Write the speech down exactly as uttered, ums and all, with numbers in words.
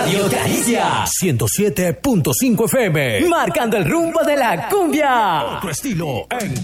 Radio Caricia ciento siete punto cinco F M, marcando el rumbo de la cumbia. Otro estilo en